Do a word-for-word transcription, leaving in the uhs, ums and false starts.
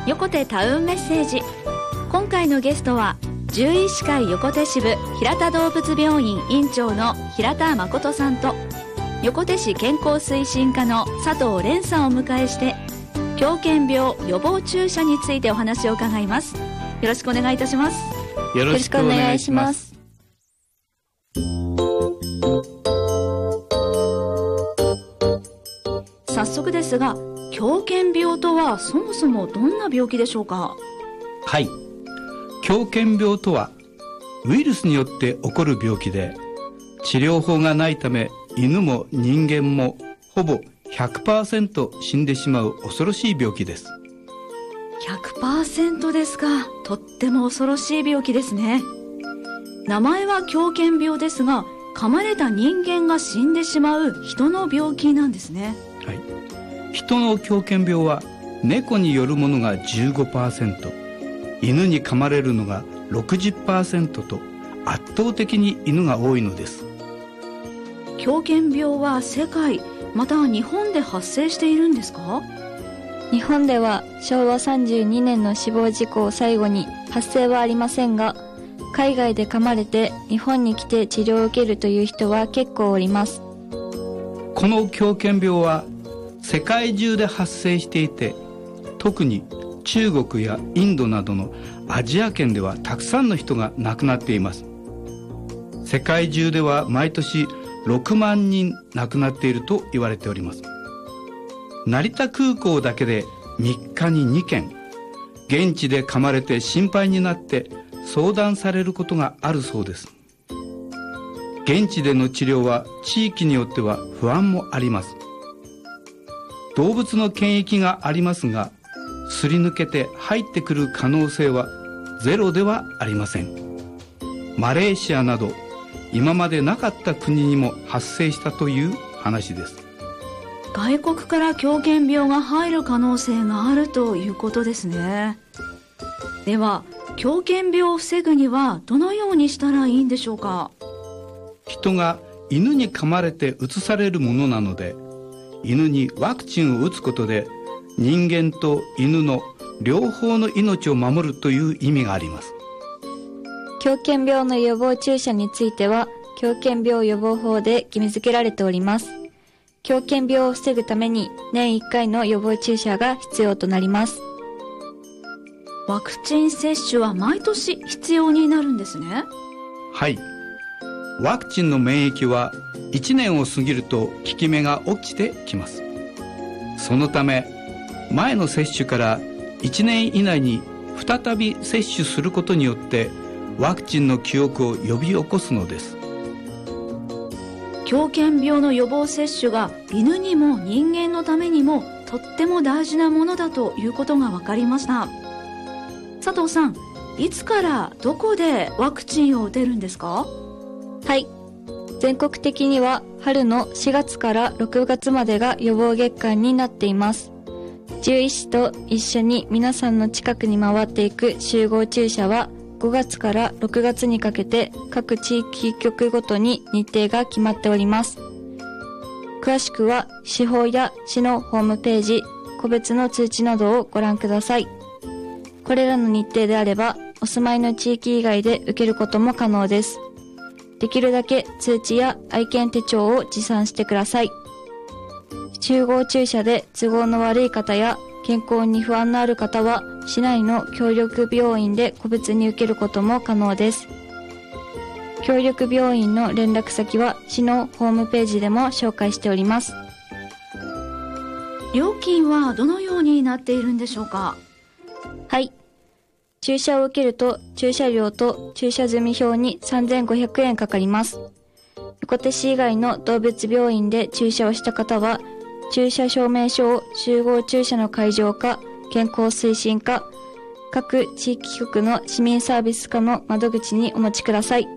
横手タウンメッセージ。今回のゲストは獣医師会横手支部平田動物病院院長の平田誠さんと、横手市健康推進課の佐藤蓮さんをお迎えして、狂犬病予防注射についてお話を伺います。よろしくお願いいたします。 よろしくお願いします。 早速ですが、狂犬病とはそもそもどんな病気でしょうか？ はい、狂犬病とはウイルスによって起こる病気で、治療法がないため犬も人間もほぼ ひゃくパーセント 死んでしまう恐ろしい病気です。 ひゃくパーセント ですか。とっても恐ろしい病気ですね。名前は狂犬病ですが、噛まれた人間が死んでしまう人の病気なんですね。 はい、人の狂犬病は猫によるものが じゅうごパーセント、 犬に噛まれるのが ろくじゅっパーセント と圧倒的に犬が多いのです。 狂犬病は世界また日本で発生しているんですか？ 日本ではしょうわさんじゅうにねんの死亡事故を最後に発生はありませんが、海外で噛まれて日本に来て治療を受けるという人は結構おります。 この狂犬病は世界中で発生していて、特に中国やインドなどのアジア圏ではたくさんの人が亡くなっています。世界中では毎年ろくまんにん亡くなっていると言われております。成田空港だけでみっかににけん、現地で噛まれて心配になって相談されることがあるそうです。現地での治療は地域によっては不安もあります。動物の検疫がありますが、すり抜けて入ってくる可能性はゼロではありません。マレーシアなど今までなかった国にも発生したという話です。 外国から狂犬病が入る可能性があるということですね。では狂犬病を防ぐにはどのようにしたらいいんでしょうか？ 人が犬に噛まれてうつされるものなので、犬にワクチンを打つことで人間と犬の両方の命を守るという意味があります。 狂犬病の予防注射については狂犬病予防法で義務付けられております。狂犬病を防ぐために年いっかいの予防注射が必要となります。 ワクチン接種は毎年必要になるんですね。 はい、ワクチンの免疫はいちねんを過ぎると効き目が落ちてきます。そのため前の接種からいちねん以内に再び接種することによってワクチンの記憶を呼び起こすのです。 狂犬病の予防接種が犬にも人間のためにもとっても大事なものだということが分かりました。佐藤さん、いつからどこでワクチンを打てるんですか？ はい、全国的には春のしがつからろくがつまでが予防月間になっています。獣医師と一緒に皆さんの近くに回っていく集合注射はごがつからろくがつにかけて各地域局ごとに日程が決まっております。詳しくは市法や市のホームページ、個別の通知などをご覧ください。これらの日程であればお住まいの地域以外で受けることも可能です。できるだけ通知や愛犬手帳を持参してください。集合注射で都合の悪い方や健康に不安のある方は市内の協力病院で個別に受けることも可能です。協力病院の連絡先は市のホームページでも紹介しております。 料金はどのようになっているんでしょうか？ はい、注射を受けると注射料と注射済み表にさんぜんごひゃくえんかかります。横手市以外の動物病院で注射をした方は注射証明書を集合注射の会場か健康推進課、各地域局の市民サービス課の窓口にお持ちください。